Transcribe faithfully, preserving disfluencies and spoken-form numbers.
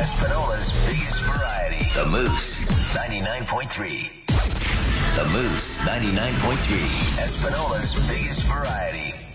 Espinola's biggest variety. The Moose, ninety-nine point three. The Moose, ninety-nine point three. Espinola's biggest variety.